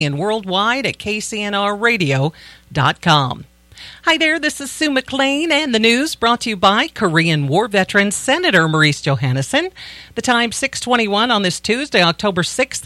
and worldwide at kcnrradio.com. Hi there, this is Sue McLean and the news brought to you by Korean War veteran Senator Maurice Johannesson. The time 6:21 on this Tuesday, October 6th,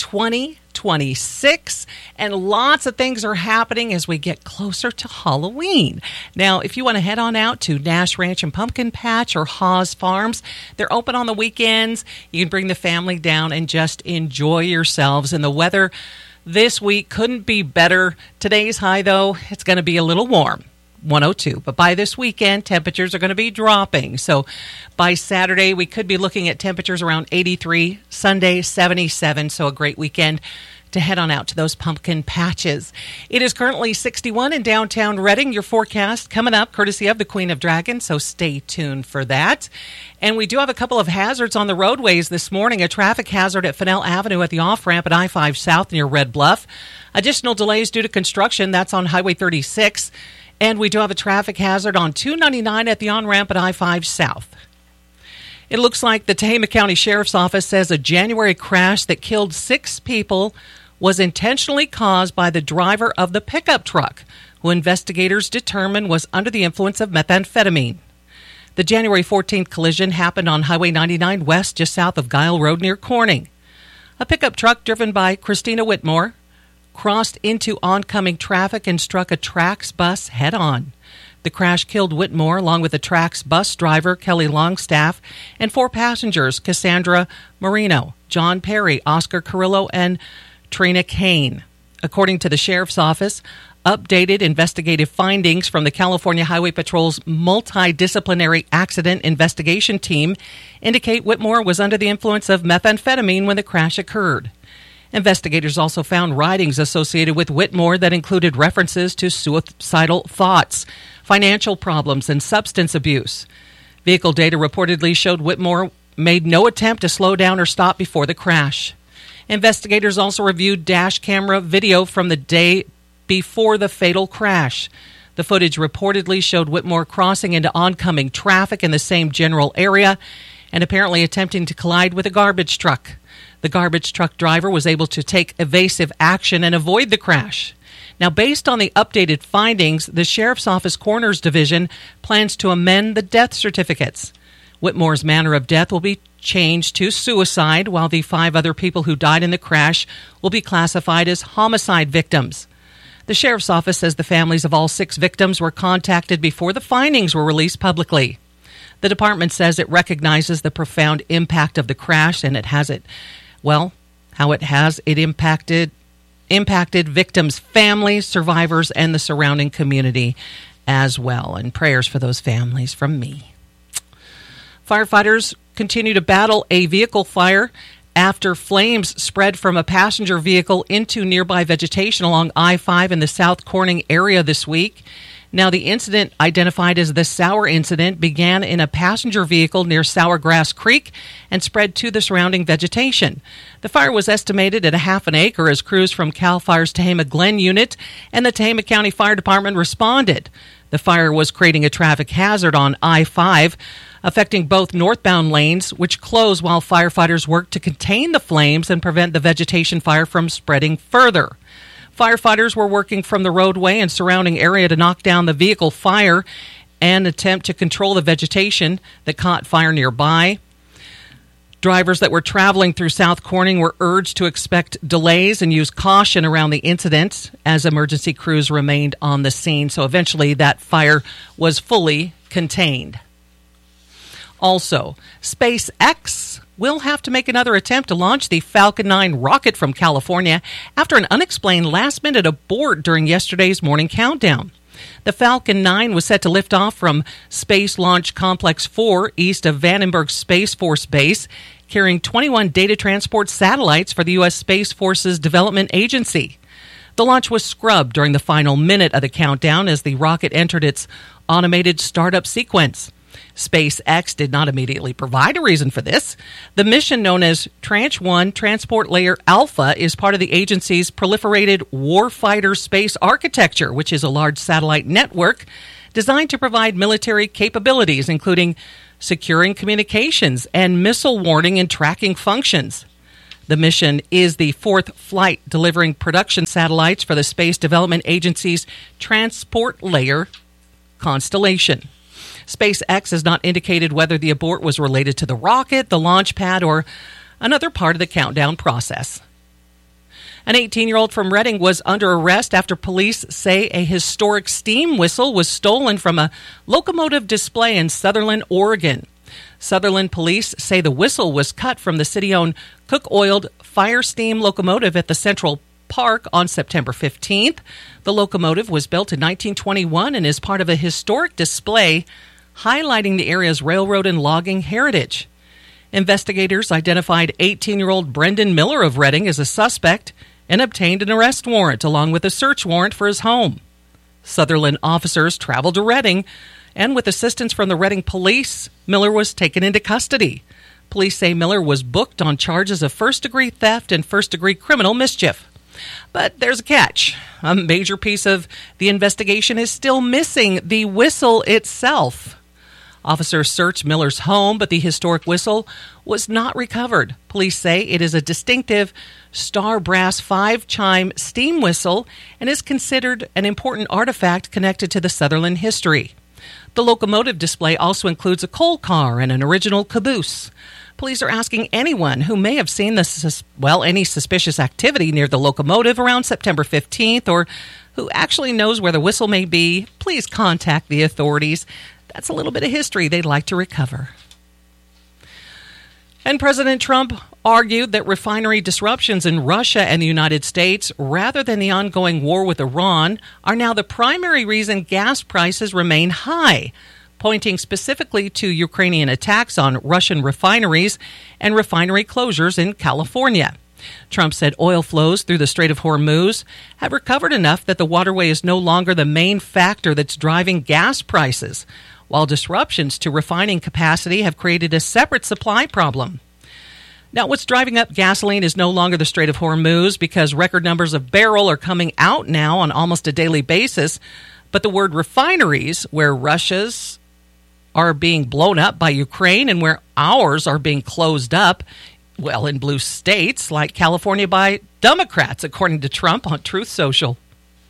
2026, and lots of things are happening as we get closer to Halloween. Now, if you want to head on out to Nash Ranch and Pumpkin Patch or Haas Farms, they're open on the weekends. You can bring the family down and just enjoy yourselves. And the weather this week couldn't be better. Today's high, though, it's going to be a little warm, 102. But by this weekend, temperatures are going to be dropping. So by Saturday, we could be looking at temperatures around 83, Sunday 77. So a great weekend to head on out to those pumpkin patches. It is currently 61 in downtown Reading. Your forecast coming up courtesy of the Queen of Dragons, so stay tuned for that. And we do have a couple of hazards on the roadways this morning. A traffic hazard at Fennell Avenue at the off-ramp at I-5 South near Red Bluff. Additional delays due to construction. That's on Highway 36. And we do have a traffic hazard on 299 at the on-ramp at I-5 South. It looks like the Tehama County Sheriff's Office says a January crash that killed 6 people was intentionally caused by the driver of the pickup truck, who investigators determined was under the influence of methamphetamine. The January 14th collision happened on Highway 99 West, just south of Guile Road near Corning. A pickup truck driven by Christina Whitmore crossed into oncoming traffic and struck a Trax bus head-on. The crash killed Whitmore along with the Trax bus driver, Kelly Longstaff, and 4 passengers, Cassandra Marino, John Perry, Oscar Carrillo, and Trina Kane. According to the Sheriff's Office, updated investigative findings from the California Highway Patrol's multidisciplinary accident investigation team indicate Whitmore was under the influence of methamphetamine when the crash occurred. Investigators also found writings associated with Whitmore that included references to suicidal thoughts, financial problems, and substance abuse. Vehicle data reportedly showed Whitmore made no attempt to slow down or stop before the crash. Investigators also reviewed dash camera video from the day before the fatal crash. The footage reportedly showed Whitmore crossing into oncoming traffic in the same general area and apparently attempting to collide with a garbage truck. The garbage truck driver was able to take evasive action and avoid the crash. Now, based on the updated findings, the Sheriff's Office Coroner's Division plans to amend the death certificates. Whitmore's manner of death will be changed to suicide, while the 5 other people who died in the crash will be classified as homicide victims. The Sheriff's Office says the families of all 6 victims were contacted before the findings were released publicly. The department says it recognizes the profound impact of the crash and how it has impacted victims' families, survivors, and the surrounding community as well. And prayers for those families from me. Firefighters continue to battle a vehicle fire after flames spread from a passenger vehicle into nearby vegetation along I-5 in the South Corning area this week. Now, the incident, identified as the Sour incident, began in a passenger vehicle near Sourgrass Creek and spread to the surrounding vegetation. The fire was estimated at a half an acre as crews from CAL FIRE's Tehama Glen unit and the Tehama County Fire Department responded. The fire was creating a traffic hazard on I-5, affecting both northbound lanes, which closed while firefighters worked to contain the flames and prevent the vegetation fire from spreading further. Firefighters were working from the roadway and surrounding area to knock down the vehicle fire and attempt to control the vegetation that caught fire nearby. Drivers that were traveling through South Corning were urged to expect delays and use caution around the incident as emergency crews remained on the scene. So eventually that fire was fully contained. Also, SpaceX will have to make another attempt to launch the Falcon 9 rocket from California after an unexplained last-minute abort during yesterday's morning countdown. The Falcon 9 was set to lift off from Space Launch Complex 4 east of Vandenberg Space Force Base, carrying 21 data transport satellites for the U.S. Space Force's Development Agency. The launch was scrubbed during the final minute of the countdown as the rocket entered its automated startup sequence. SpaceX did not immediately provide a reason for this. The mission, known as Tranche 1 Transport Layer Alpha, is part of the agency's proliferated warfighter space architecture, which is a large satellite network designed to provide military capabilities, including securing communications and missile warning and tracking functions. The mission is the fourth flight delivering production satellites for the Space Development Agency's Transport Layer constellation. SpaceX has not indicated whether the abort was related to the rocket, the launch pad, or another part of the countdown process. An 18-year-old from Reading was under arrest after police say a historic steam whistle was stolen from a locomotive display in Sutherland, Oregon. Sutherland police say the whistle was cut from the city-owned Cook-oiled fire steam locomotive at the Central Park on September 15th. The locomotive was built in 1921 and is part of a historic display highlighting the area's railroad and logging heritage. Investigators identified 18-year-old Brendan Miller of Reading as a suspect and obtained an arrest warrant along with a search warrant for his home. Sutherland officers traveled to Reading, and with assistance from the Reading police, Miller was taken into custody. Police say Miller was booked on charges of first-degree theft and first-degree criminal mischief. But there's a catch. A major piece of the investigation is still missing: the whistle itself. Officers searched Miller's home, but the historic whistle was not recovered. Police say it is a distinctive star brass 5-chime steam whistle and is considered an important artifact connected to the Sutherland history. The locomotive display also includes a coal car and an original caboose. Police are asking anyone who may have seen any suspicious activity near the locomotive around September 15th or who actually knows where the whistle may be, please contact the authorities. That's a little bit of history they'd like to recover. And President Trump argued that refinery disruptions in Russia and the United States, rather than the ongoing war with Iran, are now the primary reason gas prices remain high, pointing specifically to Ukrainian attacks on Russian refineries and refinery closures in California. Trump said oil flows through the Strait of Hormuz have recovered enough that the waterway is no longer the main factor that's driving gas prices, while disruptions to refining capacity have created a separate supply problem. Now, what's driving up gasoline is no longer the Strait of Hormuz because record numbers of barrel are coming out now on almost a daily basis, but the word refineries, where Russia's are being blown up by Ukraine and where ours are being closed up, well, in blue states like California by Democrats, according to Trump on Truth Social.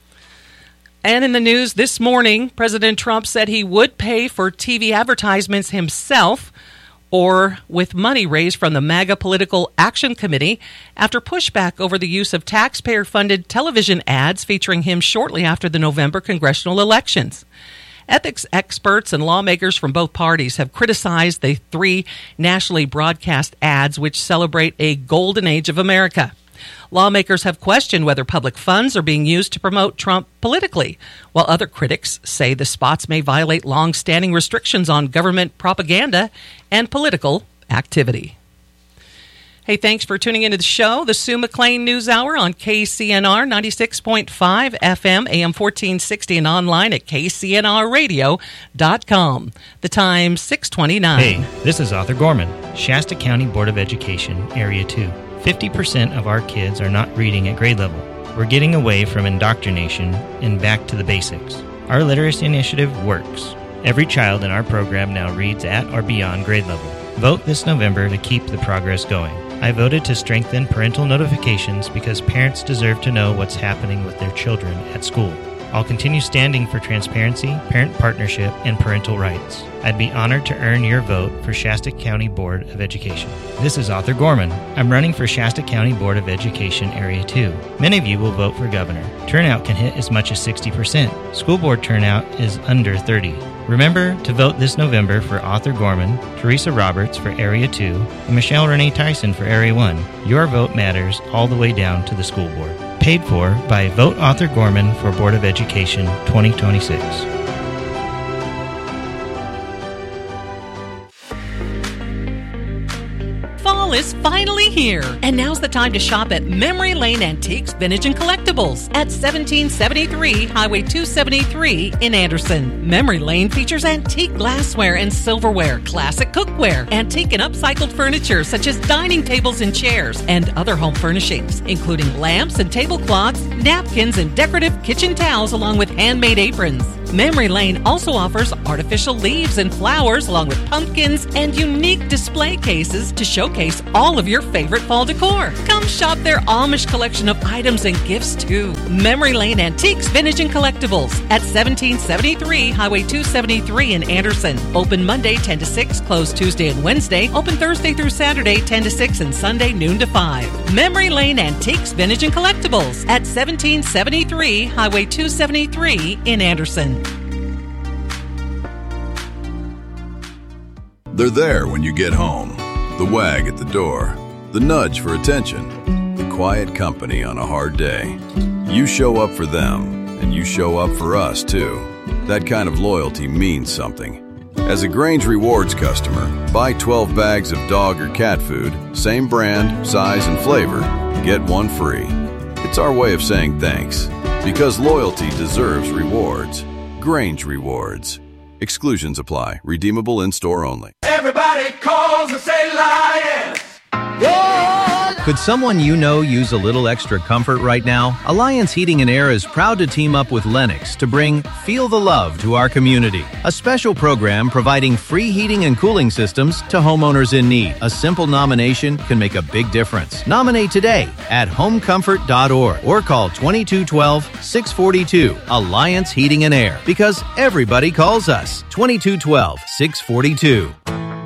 And in the news this morning, President Trump said he would pay for TV advertisements himself or with money raised from the MAGA Political Action Committee after pushback over the use of taxpayer-funded television ads featuring him shortly after the November congressional elections. Ethics experts and lawmakers from both parties have criticized the 3 nationally broadcast ads which celebrate a golden age of America. Lawmakers have questioned whether public funds are being used to promote Trump politically, while other critics say the spots may violate long-standing restrictions on government propaganda and political activity. Hey, thanks for tuning into the show, the Sue McLean News Hour on KCNR 96.5 FM, AM 1460, and online at kcnrradio.com. The time, 6:29. Hey, this is Arthur Gorman, Shasta County Board of Education, Area 2. 50% of our kids are not reading at grade level. We're getting away from indoctrination and back to the basics. Our literacy initiative works. Every child in our program now reads at or beyond grade level. Vote this November to keep the progress going. I voted to strengthen parental notifications because parents deserve to know what's happening with their children at school. I'll continue standing for transparency, parent partnership, and parental rights. I'd be honored to earn your vote for Shasta County Board of Education. This is Arthur Gorman. I'm running for Shasta County Board of Education Area 2. Many of you will vote for governor. Turnout can hit as much as 60%. School board turnout is under 30%. Remember to vote this November for Arthur Gorman, Teresa Roberts for Area 2, and Michelle Renee Tyson for Area 1. Your vote matters all the way down to the school board. Paid for by Vote Arthur Gorman for Board of Education 2026. Fall is finally here, and now's the time to shop at Memory Lane Antiques, Vintage, and Collectibles at 1773 Highway 273 in Anderson. Memory Lane features antique glassware and silverware, classic cookware, antique and upcycled furniture such as dining tables and chairs, and other home furnishings, including lamps and tablecloths, napkins, and decorative kitchen towels, along with handmade aprons. Memory Lane also offers artificial leaves and flowers along with pumpkins and unique display cases to showcase all of your favorite fall decor. Come shop their Amish collection of items and gifts too. Memory Lane Antiques, Vintage and Collectibles at 1773 Highway 273 in Anderson. Open Monday 10 to 6, closed Tuesday and Wednesday. Open Thursday through Saturday 10 to 6 and Sunday noon to 5. Memory Lane Antiques, Vintage and Collectibles at 1773 Highway 273 in Anderson. They're there when you get home. The wag at the door. The nudge for attention. The quiet company on a hard day. You show up for them, and you show up for us, too. That kind of loyalty means something. As a Grange Rewards customer, buy 12 bags of dog or cat food, same brand, size, and flavor, get one free. It's our way of saying thanks. Because loyalty deserves rewards. Grange Rewards. Exclusions apply. Redeemable in-store only. Everybody calls and say Lions. Could someone you know use a little extra comfort right now? Alliance Heating and Air is proud to team up with Lennox to bring Feel the Love to our community. A special program providing free heating and cooling systems to homeowners in need. A simple nomination can make a big difference. Nominate today at homecomfort.org or call 2212-642. Alliance Heating and Air, because everybody calls us. 2212-642.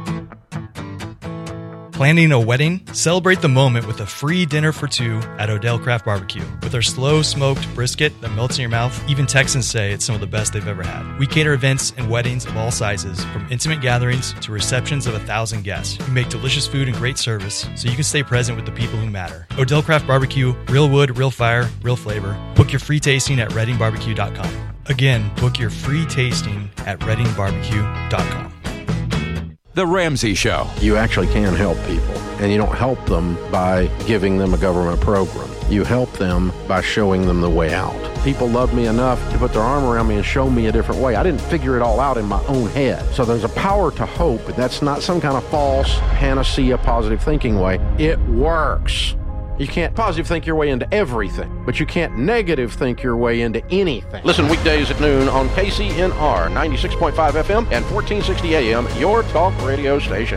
Planning a wedding? Celebrate the moment with a free dinner for two at Odell Craft Barbecue. With our slow smoked brisket that melts in your mouth, even Texans say it's some of the best they've ever had. We cater events and weddings of all sizes, from intimate gatherings to receptions of 1,000 guests. We make delicious food and great service so you can stay present with the people who matter. Odell Craft Barbecue, real wood, real fire, real flavor. Book your free tasting at readingbarbecue.com. Again, book your free tasting at readingbarbecue.com. The Ramsey Show. You actually can help people, and you don't help them by giving them a government program. You help them by showing them the way out. People love me enough to put their arm around me and show me a different way. I didn't figure it all out in my own head. So there's a power to hope, but that's not some kind of false panacea positive thinking way. It works. You can't positive think your way into everything, but you can't negative think your way into anything. Listen weekdays at noon on KCNR 96.5 FM and 1460 AM, your talk radio station.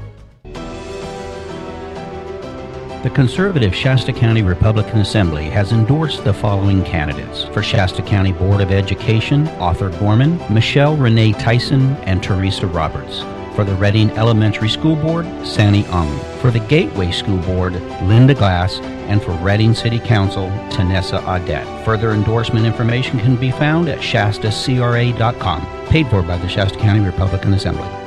The conservative Shasta County Republican Assembly has endorsed the following candidates. For Shasta County Board of Education, Arthur Gorman, Michelle Renee Tyson, and Teresa Roberts. For the Reading Elementary School Board, Sani Ung. For the Gateway School Board, Linda Glass. And for Reading City Council, Tanessa Audette. Further endorsement information can be found at shastacra.com. Paid for by the Shasta County Republican Assembly.